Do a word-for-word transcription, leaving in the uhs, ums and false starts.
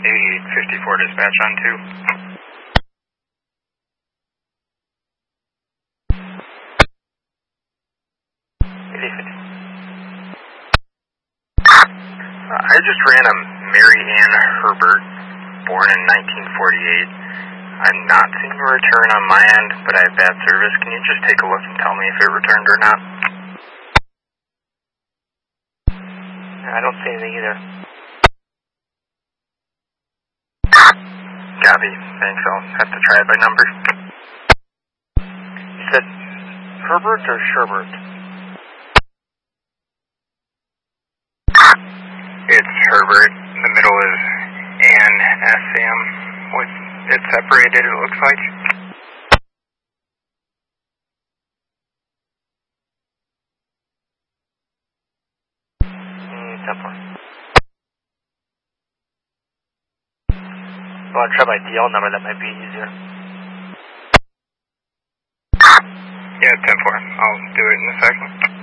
eighty-eight fifty-four dispatch on two. Uh, I just ran a Mary Ann Herbert, born in nineteen forty-eight. I'm not seeing a return on my end, but I have bad service. Can you just take a look and tell me if it returned or not? I don't see anything either. Copy. Thanks. I'll have to try it by number. You said Herbert or Sherbert? It's Herbert. The middle is Ann S M with it separated, it looks like. Mm, ten four. You want to try my D L number? That might be easier. Yeah, ten four. I'll do it in a second.